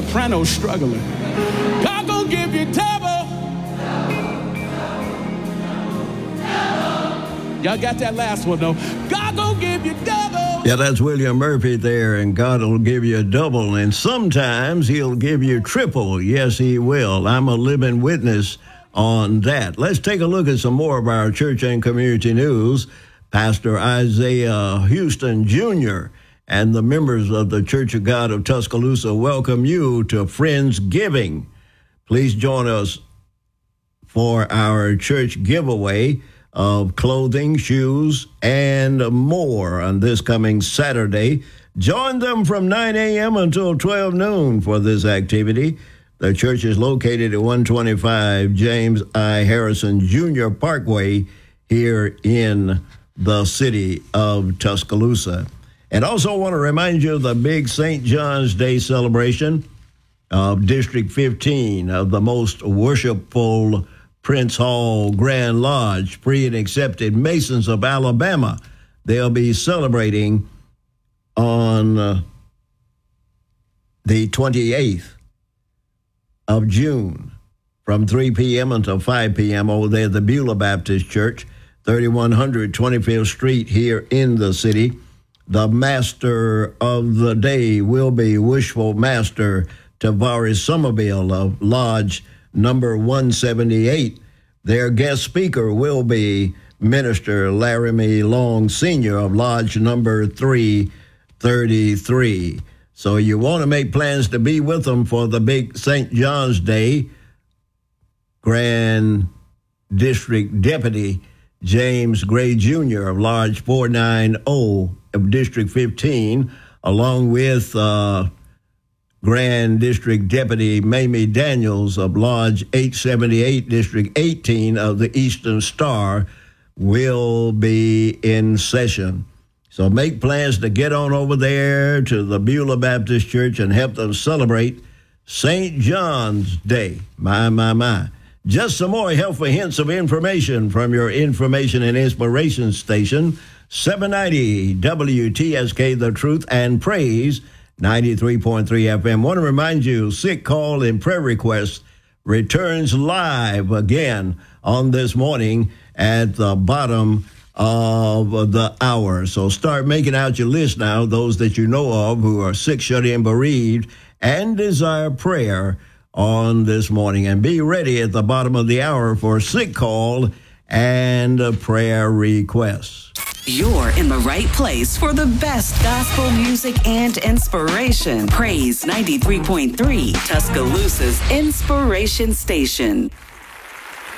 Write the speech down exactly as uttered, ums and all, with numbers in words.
soprano struggling. God gonna give you double. Y'all got that last one, though. God gonna give you double. Yeah, that's William Murphy there, and God will give you a double, and sometimes he'll give you triple. Yes, he will. I'm a living witness on that. Let's take a look at some more of our church and community news. Pastor Isaiah Houston Junior and the members of the Church of God of Tuscaloosa welcome you to Friendsgiving. Please join us for our church giveaway of clothing, shoes, and more on this coming Saturday. Join them from nine a.m. until twelve noon for this activity. The church is located at one twenty-five James I. Harrison Junior Parkway here in the city of Tuscaloosa. And also want to remind you of the big Saint John's Day celebration of District fifteen of the most worshipful Prince Hall Grand Lodge, free and accepted Masons of Alabama. They'll be celebrating on uh, the twenty-eighth of June from three p.m. until five p.m. over there at the Beulah Baptist Church, thirty-one hundred twenty-fifth Street here in the city. The master of the day will be Wishful Master Tavares Somerville of Lodge number one seventy-eight. Their guest speaker will be Minister Laramie Long Senior of Lodge number three thirty-three. So you want to make plans to be with them for the big Saint John's Day. Grand District Deputy James Gray Junior of Lodge four ninety of District fifteen, along with uh, Grand District Deputy Mamie Daniels of Lodge eight seventy-eight, District eighteen of the Eastern Star, will be in session. So make plans to get on over there to the Beulah Baptist Church and help them celebrate Saint John's Day. My, my, my. Just some more helpful hints of information from your information and inspiration station, seven ninety W T S K, The Truth and Praise, ninety-three point three F M. Want to remind you, Sick Call and Prayer Request returns live again on this morning at the bottom of the hour. So start making out your list now, those that you know of who are sick, shut in, bereaved, and desire prayer on this morning. And be ready at the bottom of the hour for Sick Call and a prayer request. You're in the right place for the best gospel music and inspiration. Praise ninety-three point three, Tuscaloosa's Inspiration Station.